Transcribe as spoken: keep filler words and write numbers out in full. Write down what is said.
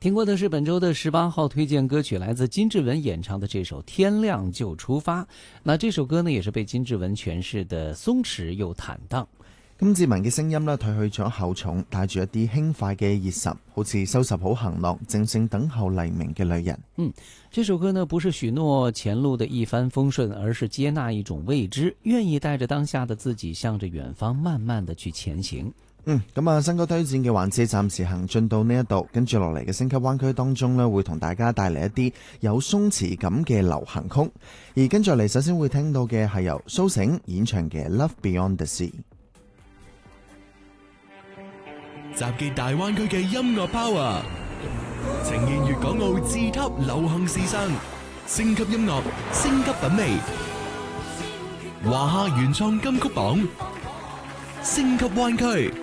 听过的是本周的十八号推薦歌曲，來自金志文演唱的這首《天亮就出發》。那這首歌呢，也是被金志文詮釋的鬆弛又坦蕩。 金志文嘅聲音呢，褪去咗厚重，帶住一啲輕快嘅熱忱，好似收拾好行囊，靜靜等候黎明嘅女人。 嗯，這首歌呢，不是許諾前路的一帆風順，而是接納一種未知，願意帶着當下的自己，向着遠方慢慢的去前行。 嗯，咁啊，新歌推薦嘅環節暫時行進到呢一度，跟住落嚟嘅星級灣區當中呢，會同大家帶嚟一啲有鬆弛感嘅流行曲，而跟住嚟首先會聽到嘅係由蘇醒演唱嘅《Love Beyond the Sea》。 集結大灣區嘅音樂 power， 呈現粵港澳自級流行時尚，升級音樂，升級品味，華夏原創金曲榜，升級灣區。